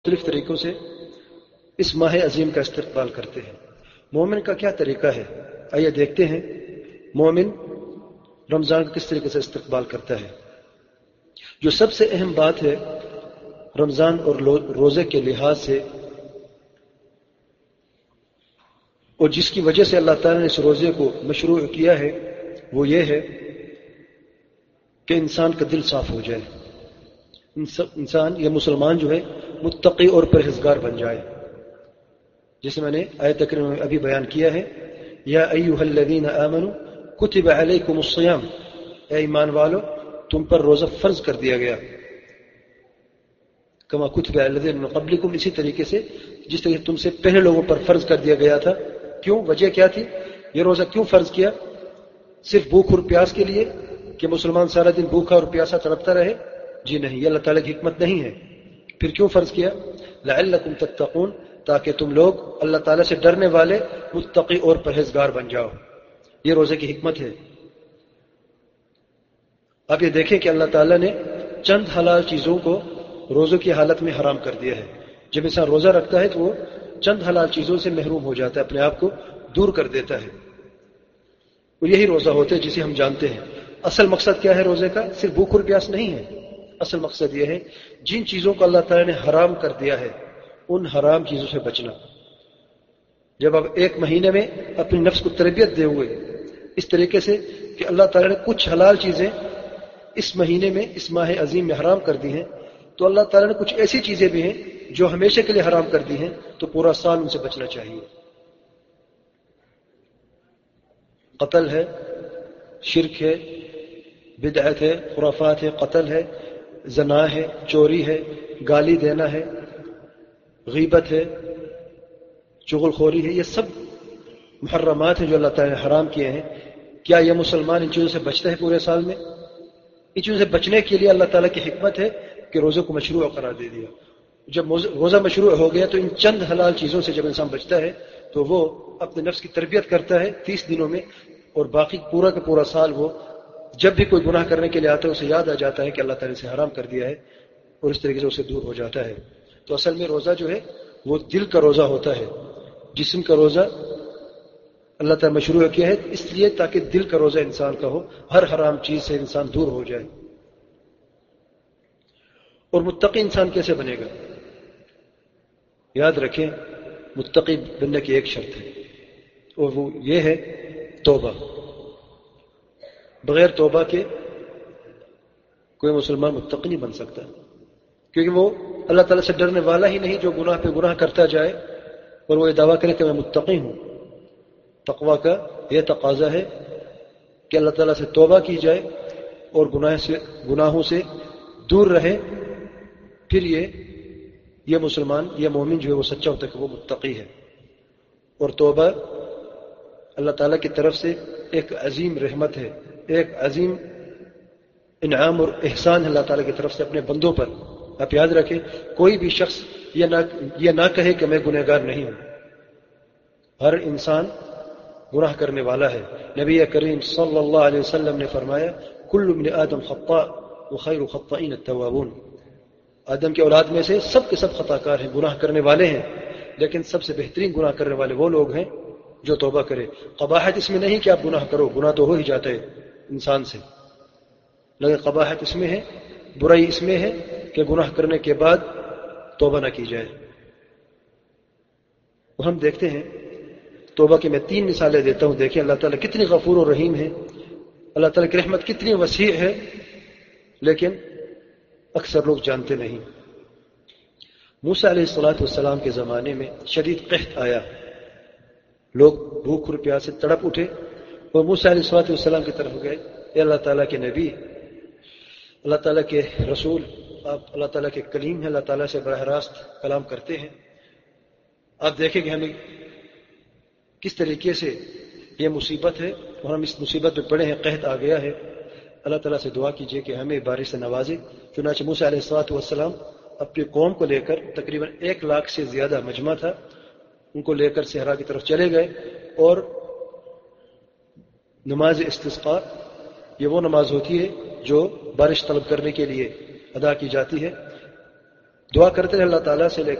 مختلف طریقوں سے اس ماہ عظیم کا استقبال کرتے ہیں۔ مومن کا کیا طریقہ ہے؟ آئیے دیکھتے ہیں مومن رمضان کا کس طریقے سے استقبال کرتا ہے۔ جو سب سے اہم بات ہے رمضان اور روزے کے لحاظ سے، اور جس کی وجہ سے اللہ تعالیٰ نے اس روزے کو مشروع کیا ہے، وہ یہ ہے کہ انسان کا دل صاف ہو جائے، انسان یا مسلمان جو ہے متقی اور پرہیزگار بن جائے، جسے میں نے آیت کریمہ میں ابھی بیان کیا ہے، یا ایھا الذین آمنوا کتب علیکم الصیام، اے ایمان والو تم پر روزہ فرض کر دیا گیا، کما کتب علی الذین من قبلکم، اسی طریقے سے جس طریقے تم سے پہلے لوگوں پر فرض کر دیا گیا تھا۔ کیوں؟ وجہ کیا تھی؟ یہ روزہ کیوں فرض کیا؟ صرف بھوک اور پیاس کے لیے کہ مسلمان سارا دن بھوکا اور پیاسا تڑپتا رہے؟ جی نہیں، یہ اللہ تعالیٰ کی حکمت نہیں ہے۔ پھر کیوں فرض کیا؟ لعلکم تتقون، تاکہ تم لوگ اللہ تعالیٰ سے ڈرنے والے متقی اور پرہیزگار بن جاؤ۔ یہ روزے کی حکمت ہے۔ اب یہ دیکھیں کہ اللہ تعالیٰ نے چند حلال چیزوں کو روزوں کی حالت میں حرام کر دیا ہے۔ جب انسان روزہ رکھتا ہے تو وہ چند حلال چیزوں سے محروم ہو جاتا ہے، اپنے آپ کو دور کر دیتا ہے، اور یہی روزہ ہوتا ہے جسے ہم جانتے ہیں۔ اصل مقصد کیا ہے روزے کا؟ صرف بھوک اور پیاس نہیں ہے، اصل مقصد یہ ہے جن چیزوں کو اللہ تعالیٰ نے حرام کر دیا ہے ان حرام چیزوں سے بچنا۔ جب آپ ایک مہینے میں اپنی نفس کو تربیت دے ہوئے اس طریقے سے کہ اللہ تعالیٰ نے کچھ حلال چیزیں اس مہینے میں، اس ماہ عظیم میں حرام کر دی ہیں، تو اللہ تعالیٰ نے کچھ ایسی چیزیں بھی ہیں جو ہمیشہ کے لیے حرام کر دی ہیں، تو پورا سال ان سے بچنا چاہیے۔ قتل ہے، شرک ہے، بدعت ہے، خرافات ہے، قتل ہے، زنا ہے، چوری ہے، گالی دینا ہے، غیبت ہے، چغل خوری ہے، یہ سب محرمات ہیں جو اللہ تعالیٰ نے حرام کیے ہیں۔ کیا یہ مسلمان ان چیزوں سے بچتا ہے پورے سال میں؟ ان چیزوں سے بچنے کے لیے اللہ تعالیٰ کی حکمت ہے کہ روزے کو مشروع قرار دے دیا۔ جب روزہ مشروع ہو گیا تو ان چند حلال چیزوں سے جب انسان بچتا ہے تو وہ اپنے نفس کی تربیت کرتا ہے 30 دنوں میں، اور باقی پورا کا پورا سال وہ جب بھی کوئی گناہ کرنے کے لیے آتا ہے اسے یاد آ جاتا ہے کہ اللہ تعالیٰ نے اسے حرام کر دیا ہے، اور اس طریقے سے اسے دور ہو جاتا ہے۔ تو اصل میں روزہ جو ہے وہ دل کا روزہ ہوتا ہے، جسم کا روزہ اللہ تعالیٰ مشروع کیا ہے اس لیے تاکہ دل کا روزہ انسان کا ہو، ہر حرام چیز سے انسان دور ہو جائے۔ اور متقی انسان کیسے بنے گا؟ یاد رکھیں متقی بننے کی ایک شرط ہے، اور وہ یہ ہے توبہ۔ بغیر توبہ کے کوئی مسلمان متقی نہیں بن سکتا، کیونکہ وہ اللہ تعالیٰ سے ڈرنے والا ہی نہیں جو گناہ پہ گناہ کرتا جائے اور وہ یہ دعویٰ کرے کہ میں متقی ہوں۔ تقویٰ کا یہ تقاضا ہے کہ اللہ تعالیٰ سے توبہ کی جائے اور گناہوں سے دور رہے، پھر یہ مسلمان، یہ مومن جو ہے وہ سچا ہوتا ہے کہ وہ متقی ہے۔ اور توبہ اللہ تعالیٰ کی طرف سے ایک عظیم رحمت ہے، ایک عظیم انعام اور احسان ہے اللہ تعالیٰ کی طرف سے اپنے بندوں پر۔ آپ یاد رکھیں کوئی بھی شخص یہ نہ کہے کہ میں گنہگار نہیں ہوں، ہر انسان گناہ کرنے والا ہے۔ نبی کریم صلی اللہ علیہ وسلم نے فرمایا کل ابن آدم خطاء وخیر الخطائین التوابون، آدم کی اولاد میں سے سب کے سب خطا کار ہیں، گناہ کرنے والے ہیں، لیکن سب سے بہترین گناہ کرنے والے وہ لوگ ہیں جو توبہ کرے۔ قباحت اس میں نہیں کہ آپ گناہ کرو، گناہ تو ہو ہی جاتا ہے انسان سے، لیکن قباحت اس میں ہے، برائی اس میں ہے کہ گناہ کرنے کے بعد توبہ نہ کی جائے۔ وہ ہم دیکھتے ہیں توبہ کی میں 3 مثالیں دیتا ہوں، دیکھیں اللہ تعالیٰ کتنی غفور و رحیم ہے، اللہ تعالیٰ کی رحمت کتنی وسیع ہے، لیکن اکثر لوگ جانتے نہیں۔ موسیٰ علیہ السلام کے زمانے میں شدید قحط آیا، لوگ بھوک اور پیاس سے تڑپ اٹھے اور موسیٰ علیہ السلام کی طرف گئے، اے اللہ تعالیٰ کے نبی، اللہ تعالیٰ کے رسول، آپ اللہ تعالیٰ کے کلیم ہیں، اللہ تعالیٰ سے براہ راست کلام کرتے ہیں، آپ دیکھیں کہ ہمیں کس طریقے سے یہ مصیبت ہے اور ہم اس مصیبت میں پڑے ہیں، قحط آ گیا ہے، اللہ تعالیٰ سے دعا کیجئے کہ ہمیں بارش سے نوازے۔ چنانچہ موسیٰ علیہ السلام اپنی قوم کو لے کر، تقریباً 1 لاکھ سے زیادہ مجمع تھا، ان کو لے کر صحرا کی طرف چلے گئے، اور نماز استسقاء یہ وہ نماز ہوتی ہے جو بارش طلب کرنے کے لیے ادا کی جاتی ہے۔ دعا کرتے ہیں اللہ تعالیٰ سے، لیکن